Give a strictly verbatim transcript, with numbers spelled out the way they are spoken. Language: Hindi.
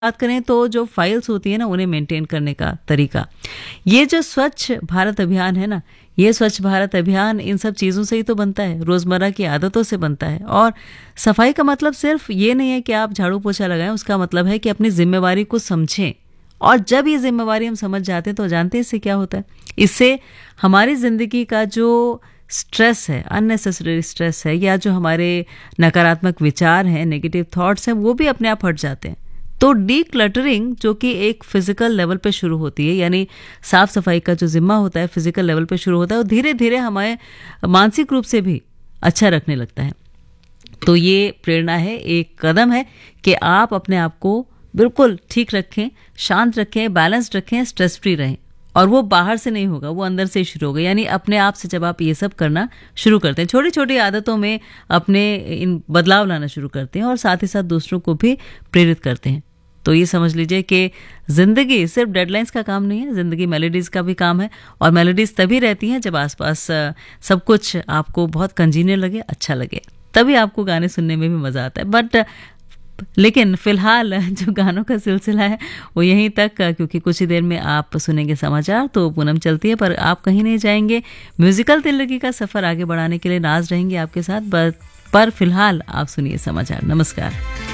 बात करें तो जो फाइल्स होती है ना, उन्हें मेंटेन करने का तरीका, ये जो स्वच्छ भारत अभियान है ना, ये स्वच्छ भारत अभियान इन सब चीज़ों से ही तो बनता है, रोज़मर्रा की आदतों से बनता है। और सफाई का मतलब सिर्फ ये नहीं है कि आप झाड़ू पोछा लगाएं, उसका मतलब है कि अपनी जिम्मेवारी को समझें। और जब ये जिम्मेवारी हम समझ जाते हैं तो जानते हैं इससे क्या होता है। इससे हमारी ज़िंदगी का जो स्ट्रेस है, अननेसेसरी स्ट्रेस है, या जो हमारे नकारात्मक विचार हैं, नेगेटिव थॉट्स हैं, वो भी अपने आप हट जाते हैं। तो डी क्लटरिंग जो कि एक फिजिकल लेवल पे शुरू होती है, यानी साफ सफाई का जो जिम्मा होता है फिजिकल लेवल पे शुरू होता है, और धीरे धीरे हमें मानसिक रूप से भी अच्छा रखने लगता है। तो ये प्रेरणा है, एक कदम है कि आप अपने आप को बिल्कुल ठीक रखें, शांत रखें, बैलेंस्ड रखें, स्ट्रेस फ्री रहें। और वो बाहर से नहीं होगा, वो अंदर से ही शुरू होगा। यानी अपने आप से जब आप ये सब करना शुरू करते हैं, छोटी छोटी आदतों में अपने इन बदलाव लाना शुरू करते हैं और साथ ही साथ दूसरों को भी प्रेरित करते हैं, तो ये समझ लीजिए कि ज़िंदगी सिर्फ डेडलाइंस का काम नहीं है, ज़िंदगी मेलोडीज़ का भी काम है। और मेलोडीज़ तभी रहती हैं जब आसपास सब कुछ आपको बहुत कंजीनियर लगे, अच्छा लगे, तभी आपको गाने सुनने में भी मज़ा आता है। बट लेकिन फ़िलहाल जो गानों का सिलसिला है वो यहीं तक, क्योंकि कुछ ही देर में आप सुनेंगे समाचार, तो पूनम चलती है, पर आप कहीं नहीं जाएंगे। म्यूज़िकल जिंदगी का सफ़र आगे बढ़ाने के लिए नाज रहेंगे आपके साथ, पर फिलहाल आप सुनिए समाचार। नमस्कार।